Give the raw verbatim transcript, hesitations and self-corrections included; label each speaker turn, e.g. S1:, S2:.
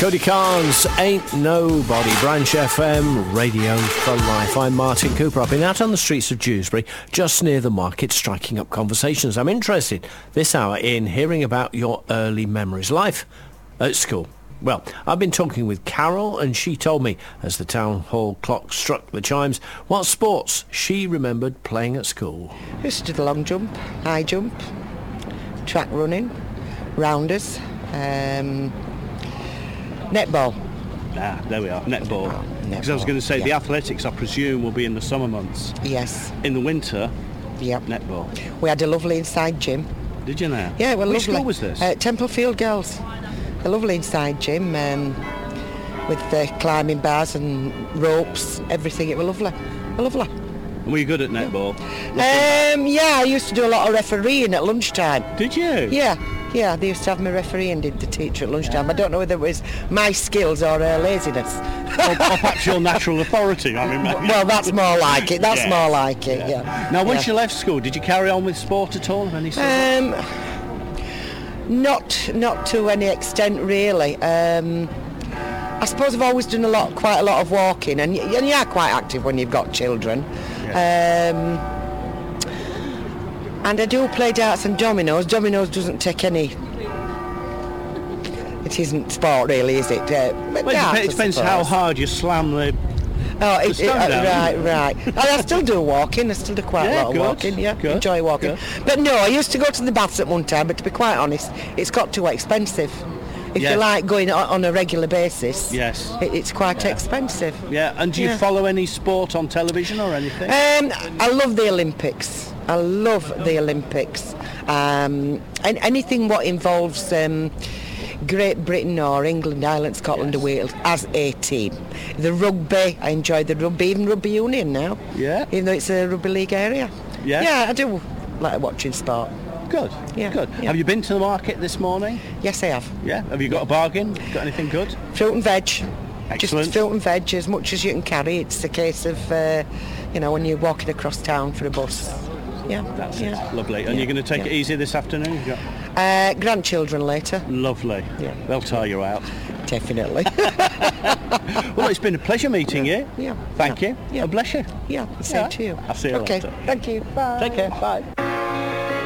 S1: Cody Carnes, Ain't Nobody, Branch F M, Radio for Life. I'm Martin Cooper. I've been out on the streets of Dewsbury, just near the market, striking up conversations. I'm interested this hour in hearing about your early memories. Life at school. Well, I've been talking with Carol, and she told me, as the town hall clock struck the chimes, what sports she remembered playing at school.
S2: I used to do the long jump, high jump, track running, rounders, um, netball.
S3: Ah, there we are, netball.
S2: Netball,
S3: Because I was going to say,
S2: yeah.
S3: the athletics, I presume, will be in the summer months.
S2: Yes.
S3: In the winter,
S2: Yep.
S3: netball.
S2: We had a lovely inside gym.
S3: Did you now?
S2: Yeah, well,
S3: Which
S2: lovely.
S3: school was this?
S2: Uh, Templefield Girls. A lovely inside gym um, with the climbing bars and ropes, everything. It was lovely. It was lovely.
S3: Were you good at netball?
S2: Um, yeah, I used to do a lot of refereeing at lunchtime.
S3: Did you?
S2: Yeah, yeah, they used to have me refereeing, did the teacher at lunchtime. I don't know whether it was my skills or her laziness.
S3: Or, or perhaps your natural authority, I mean. maybe.
S2: Well, that's more like it. That's
S3: Yes.
S2: more like it, yeah.
S3: Now, once
S2: yeah.
S3: you left school, did you carry on with sport at all of any sort?
S2: Um, not, not to any extent, really. Um, I suppose I've always done a lot, quite a lot of walking, and, y- and you are quite active when you've got children. Um, and I do play darts and dominoes. Dominoes doesn't take any. It isn't sport, really, is it? Uh, but
S3: Well, it
S2: darts,
S3: dep- it
S2: I
S3: depends how
S2: suppose.
S3: hard you slam the...
S2: Oh, it, it,
S3: stone
S2: uh,
S3: down,
S2: right,
S3: isn't it?
S2: right. And I still do walking. I still do quite
S3: Yeah,
S2: a lot of
S3: good,
S2: walking. Yeah,
S3: good,
S2: enjoy walking.
S3: good.
S2: But no, I used to go to the baths at one time. But to be quite honest, it's got too expensive. If
S3: Yes.
S2: you like going on, on a regular basis,
S3: Yes.
S2: it, it's quite
S3: Yeah.
S2: expensive.
S3: Yeah, and do you
S2: Yeah.
S3: follow any sport on television or anything?
S2: Um, I love the Olympics. I love the Olympics. Um, and anything what involves um, Great Britain or England, Ireland, Scotland,
S3: Yes.
S2: or Wales as a team. The rugby, I enjoy the rugby, even rugby union now.
S3: Yeah.
S2: Even though it's a rugby league area.
S3: Yeah.
S2: Yeah, I do like watching sport.
S3: Good,
S2: Yeah,
S3: good.
S2: yeah.
S3: Have you been to the market this morning?
S2: Yes, I have.
S3: Yeah. Have you got a bargain? Got anything good?
S2: Fruit and veg.
S3: Excellent.
S2: Just fruit and veg, as much as you can carry. It's a case of, uh, you know, when you're walking across town for a bus. Yeah.
S3: That's
S2: yeah.
S3: it. Lovely. And
S2: Yeah,
S3: you're going to take
S2: yeah.
S3: it easy this afternoon? You've got...
S2: Uh, grandchildren later.
S3: Lovely.
S2: Yeah.
S3: They'll tire you out.
S2: Definitely.
S3: Well, it's been a pleasure meeting you.
S2: Yeah.
S3: Thank
S2: Yeah.
S3: you.
S2: Yeah.
S3: God bless you.
S2: Yeah, same
S3: Yeah.
S2: to you.
S3: I'll see you
S2: Okay,
S3: later.
S2: thank you. Bye.
S3: Take care. Bye.